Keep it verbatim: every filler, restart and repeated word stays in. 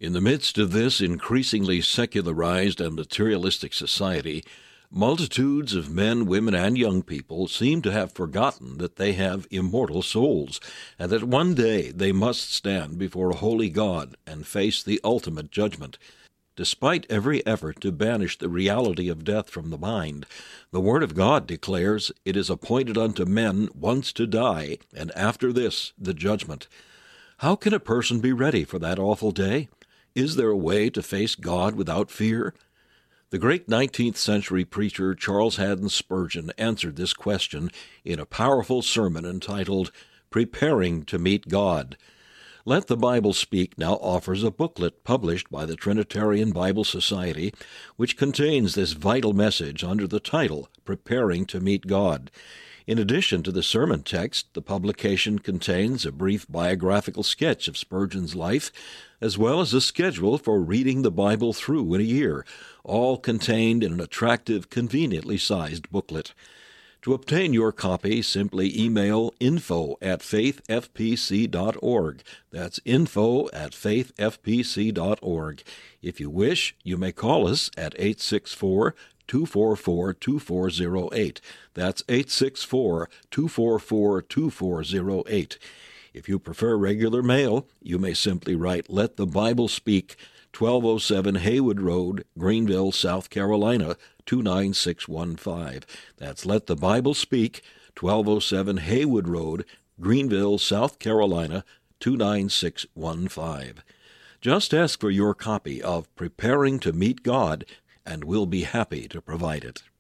In the midst of this increasingly secularized and materialistic society, multitudes of men, women, and young people seem to have forgotten that they have immortal souls, and that one day they must stand before a holy God and face the ultimate judgment. Despite every effort to banish the reality of death from the mind, the Word of God declares, "It is appointed unto men once to die, and after this the judgment." How can a person be ready for that awful day? Is there a way to face God without fear? The great nineteenth century preacher Charles Haddon Spurgeon answered this question in a powerful sermon entitled, "Preparing to Meet God." Let the Bible Speak now offers a booklet published by the Trinitarian Bible Society, which contains this vital message under the title, "Preparing to Meet God." In addition to the sermon text, the publication contains a brief biographical sketch of Spurgeon's life, as well as a schedule for reading the Bible through in a year, all contained in an attractive, conveniently sized booklet. To obtain your copy, simply email info at faith f p c dot org. That's info at faith f p c dot org. If you wish, you may call us at eight six four, two four four, two four zero eight. That's eight six four, two four four, two four zero eight. If you prefer regular mail, you may simply write Let the Bible Speak, twelve oh seven Haywood Road, Greenville, South Carolina, two nine six one five. That's Let the Bible Speak, twelve oh seven Haywood Road, Greenville, South Carolina, two nine six one five. Just ask for your copy of Preparing to Meet God, and we'll be happy to provide it.